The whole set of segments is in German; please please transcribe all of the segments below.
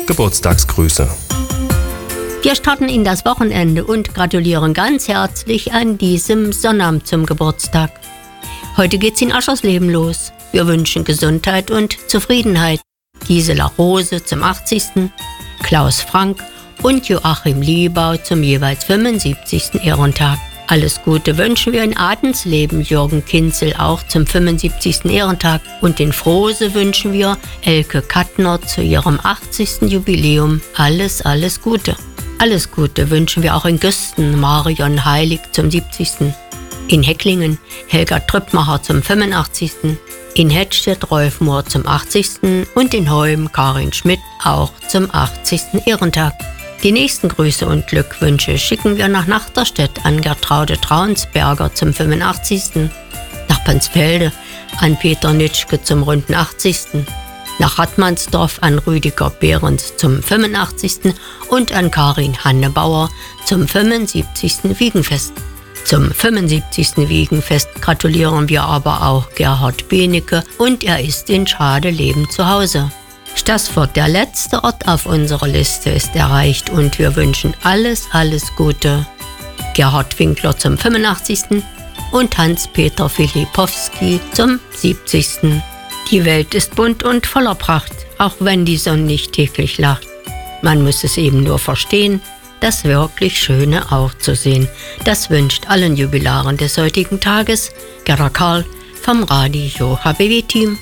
Geburtstagsgrüße. Wir starten in das Wochenende und gratulieren ganz herzlich an diesem Sonnabend zum Geburtstag. Heute geht's in Aschersleben los. Wir wünschen Gesundheit und Zufriedenheit. Gisela Rose zum 80., Klaus Frank und Joachim Liebau zum jeweils 75. Ehrentag. Alles Gute wünschen wir in Adensleben Jürgen Kinzel auch zum 75. Ehrentag. Und in Frose wünschen wir Elke Kattner zu ihrem 80. Jubiläum alles Gute. Alles Gute wünschen wir auch in Güsten Marion Heilig zum 70. In Hecklingen Helga Trüppmacher zum 85. In Hettstedt Rolf Mohr zum 80. und in Holm Karin Schmidt auch zum 80. Ehrentag. Die nächsten Grüße und Glückwünsche schicken wir nach Nachterstedt an Gertraude Traunsberger zum 85., nach Penzfelde an Peter Nitschke zum runden 80., nach Hartmannsdorf an Rüdiger Behrens zum 85. und an Karin Hannebauer zum 75. Wiegenfest. Zum 75. Wiegenfest gratulieren wir aber auch Gerhard Benecke und er ist in Schadeleben zu Hause. Stassfurt, der letzte Ort auf unserer Liste, ist erreicht und wir wünschen alles Gute. Gerhard Winkler zum 85. und Hans-Peter Filipowski zum 70. Die Welt ist bunt und voller Pracht, auch wenn die Sonne nicht täglich lacht. Man muss es eben nur verstehen, das wirklich Schöne auch zu sehen. Das wünscht allen Jubilaren des heutigen Tages Gerda Karl vom Radio HBW-Team.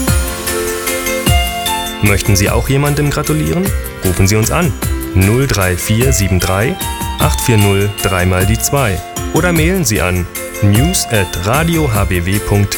Möchten Sie auch jemandem gratulieren? Rufen Sie uns an 03473 840 3x2 oder mailen Sie an news@radiohbw.de.